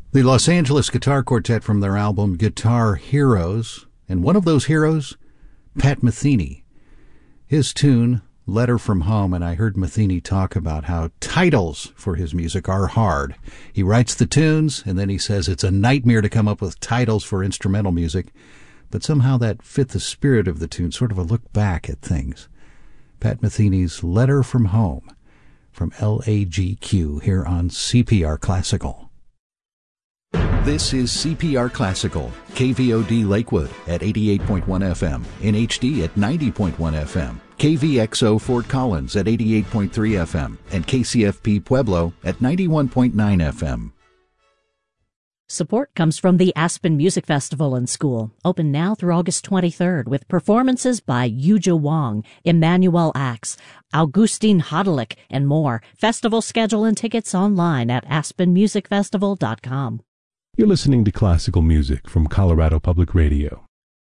The Los Angeles Guitar Quartet from their album Guitar Heroes, and one of those heroes, Pat Metheny. His tune, Letter from Home, and I heard Metheny talk about how titles for his music are hard. He writes the tunes, and then he says it's a nightmare to come up with titles for instrumental music, but somehow that fit the spirit of the tune, sort of a look back at things. Pat Metheny's Letter from Home, from LAGQ, here on CPR Classical. This is CPR Classical, KVOD Lakewood at 88.1 FM, in HD at 90.1 FM, KVXO Fort Collins at 88.3 FM, and KCFP Pueblo at 91.9 FM. Support comes from the Aspen Music Festival and School, open now through August 23rd, with performances by Yuja Wong, Emmanuel Axe, Augustine Hodelick, and more. Festival schedule and tickets online at aspenmusicfestival.com. You're listening to classical music from Colorado Public Radio.